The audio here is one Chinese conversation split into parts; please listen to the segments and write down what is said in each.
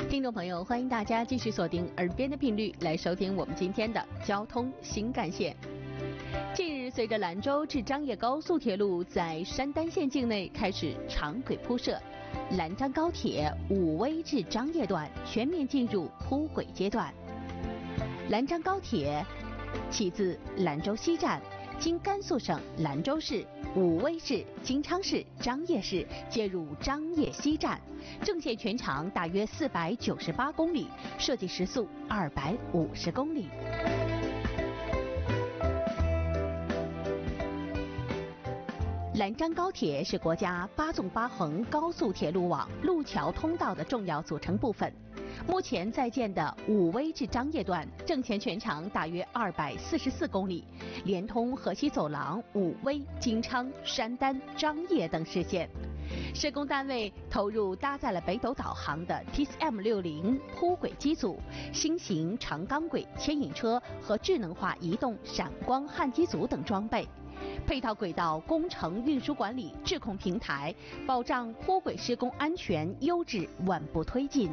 听众朋友，欢迎大家继续锁定耳边的频率来收听我们今天的交通新干线。近日，随着兰州至张掖高速铁路在山丹县境内开始长轨铺设，兰张高铁武威至张掖段全面进入铺轨阶段。兰张高铁起自兰州西站，经甘肃省兰州市、武威市、金昌市、张掖市接入张掖西站，正线全长大约498公里，设计时速250公里。兰张高铁是国家8纵8横高速铁路网路桥通道的重要组成部分。目前在建的武威至张掖段正线全长大约244公里，连通河西走廊、武威、金昌、山丹、张掖等市县。施工单位投入搭载了北斗导航的 TCM60 铺轨机组、新型长钢轨牵引车和智能化移动闪光焊机组等装备，配套轨道工程运输管理质控平台，保障铺轨施工安全优质稳步推进。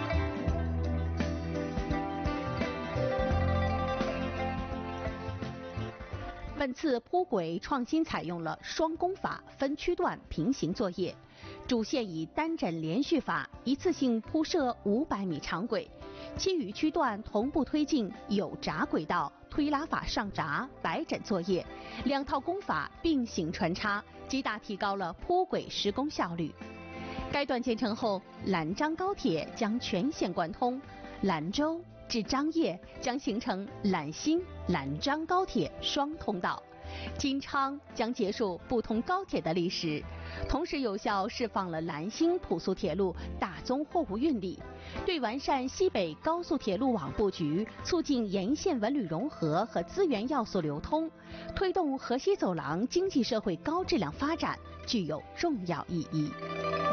本次铺轨创新采用了双工法分区段平行作业，主线以单枕连续法一次性铺设500米长轨，其余区段同步推进有闸轨道、推拉法上闸、摆枕作业，两套工法并行穿插，极大提高了铺轨施工效率。该段建成后，兰张高铁将全线贯通，兰州至张掖将形成兰新、兰张高铁双通道，金昌将结束不通高铁的历史，同时有效释放了兰新普速铁路大宗货物运力，对完善西北高速铁路网布局、促进沿线文旅融合和资源要素流通，推动河西走廊经济社会高质量发展具有重要意义。